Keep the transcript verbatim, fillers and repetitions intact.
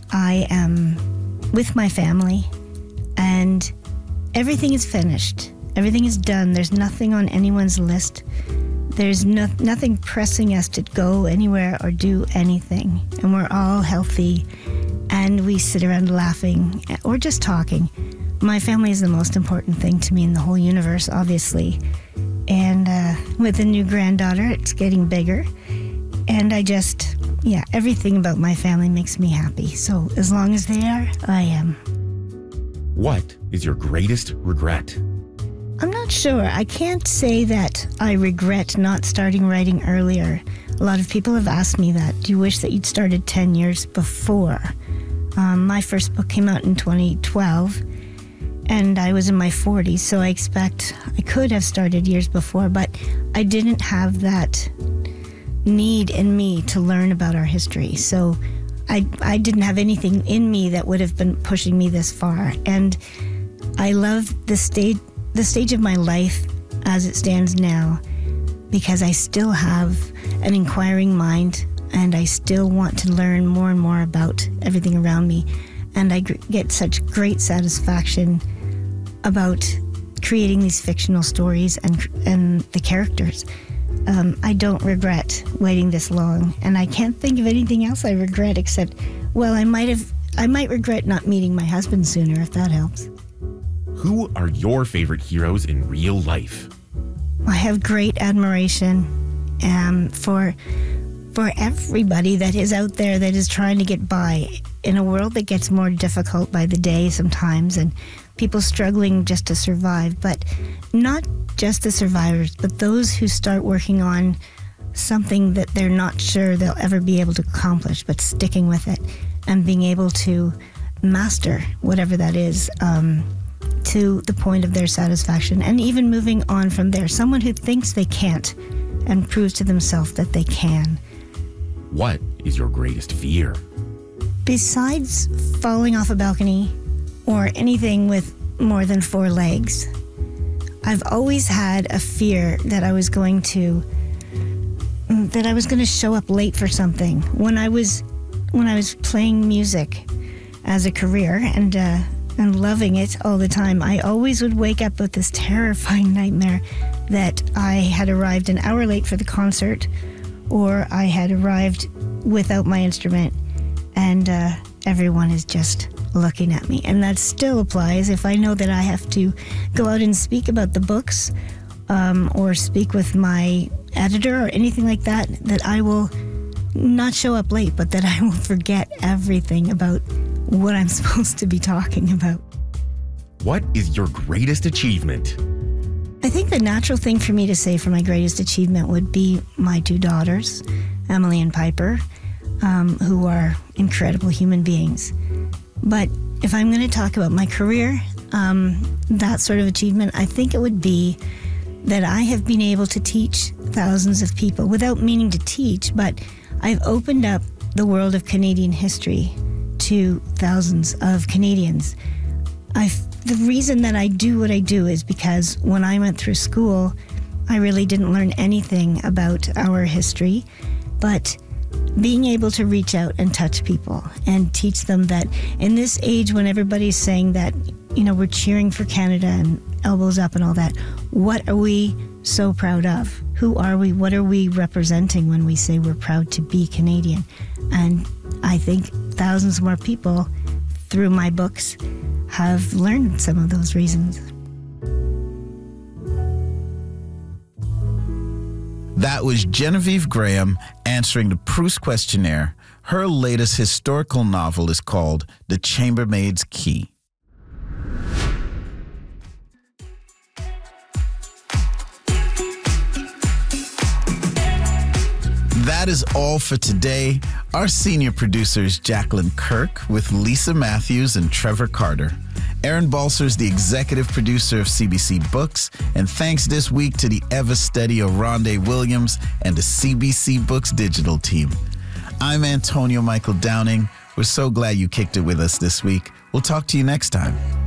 I am with my family and everything is finished. Everything is done. There's nothing on anyone's list. There's no, nothing pressing us to go anywhere or do anything. And we're all healthy and we sit around laughing or just talking. My family is the most important thing to me in the whole universe, obviously. And uh, with a new granddaughter, it's getting bigger. And I just, yeah, everything about my family makes me happy. So as long as they are, I am. What is your greatest regret? I'm not sure. I can't say that I regret not starting writing earlier. A lot of people have asked me that. Do you wish that you'd started ten years before? Um, my first book came out in twenty twelve, and I was in my forties, so I expect I could have started years before, but I didn't have that need in me to learn about our history. So I, I didn't have anything in me that would have been pushing me this far. And I love the stage the stage of my life as it stands now because I still have an inquiring mind and I still want to learn more and more about everything around me. And I g- get such great satisfaction about creating these fictional stories and and the characters. Um, I don't regret waiting this long, and I can't think of anything else I regret except, well, I might have, I might regret not meeting my husband sooner, if that helps. Who are your favorite heroes in real life? I have great admiration um, for for everybody that is out there that is trying to get by in a world that gets more difficult by the day sometimes, and people struggling just to survive. But not just the survivors, but those who start working on something that they're not sure they'll ever be able to accomplish, but sticking with it and being able to master whatever that is. Um, to the point of their satisfaction and even moving on from there. Someone who thinks they can't and proves to themselves that they can. What is your greatest fear? Besides falling off a balcony or anything with more than four legs, I've always had a fear that I was going to that I was going to show up late for something. When I was when I was playing music as a career and uh and loving it all the time, I always would wake up with this terrifying nightmare that I had arrived an hour late for the concert or I had arrived without my instrument and uh, everyone is just looking at me. And that still applies if I know that I have to go out and speak about the books um, or speak with my editor or anything like that, that I will not show up late, but that I will forget everything about what I'm supposed to be talking about. What is your greatest achievement? I think the natural thing for me to say for my greatest achievement would be my two daughters, Emily and Piper, um, who are incredible human beings. But if I'm going to talk about my career, um, that sort of achievement, I think it would be that I have been able to teach thousands of people without meaning to teach, but I've opened up the world of Canadian history to thousands of Canadians. I the reason that I do what I do is because when I went through school, I really didn't learn anything about our history, but being able to reach out and touch people and teach them that in this age when everybody's saying that, you know, we're cheering for Canada and elbows up and all that, what are we so proud of? Who are we? What are we representing when we say we're proud to be Canadian? And I think thousands more people through my books have learned some of those reasons. That was Genevieve Graham answering the Proust questionnaire. Her latest historical novel is called The Chambermaid's Key. That is all for today. Our senior producer is Jacqueline Kirk with Lisa Matthews and Trevor Carter. Aaron Balser is the executive producer of C B C Books, and thanks this week to the ever steady Oronde Williams and the C B C Books digital team. I'm Antonio Michael Downing. We're so glad you kicked it with us this week. We'll talk to you next time.